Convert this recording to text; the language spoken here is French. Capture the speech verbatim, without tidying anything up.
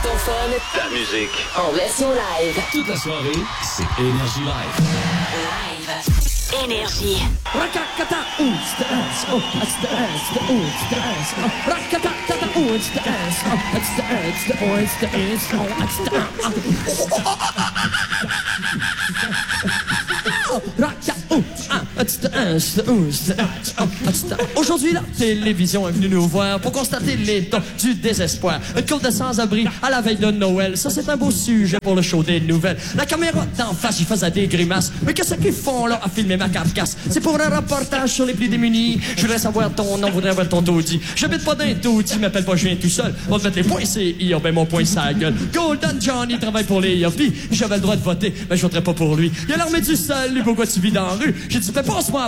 Ton fun. Ta musique. En version live. Toute la soirée, c'est Énergie Live. Live. Énergie. Rakakata, ooh, it's the ass, oh, it's the ass, the ooh, it's the ass, oh, rakakata, ooh, it's the ass, oh, it's the ass, the oh, it's the ass, oh, it's the oh, raka, ooh, ah, it's the ass, the ooh, it's the ass, oh, it's the. Aujourd'hui, la télévision est venue nous voir pour constater l'état du désespoir. Une couple de sans-abri à la veille de Noël, ça c'est un beau sujet pour le show des nouvelles. La caméra d'en face, j'y faisais des grimaces, mais qu'est-ce qu'ils font là à filmer ma carcasse? C'est pour un reportage sur les plus démunis. Je voudrais savoir ton nom, voudrais voir ton taudis. J'habite pas dans un taudis, m'appelle pas, je viens tout seul. On va te mettre les points C I, oh ben mon point ça gueule. Golden Johnny travaille pour les Yoppies. J'avais le droit de voter, mais je voterais pas pour lui. Il a l'armée du salut, pourquoi tu vis dans la rue? J'ai dit, fais passe-moi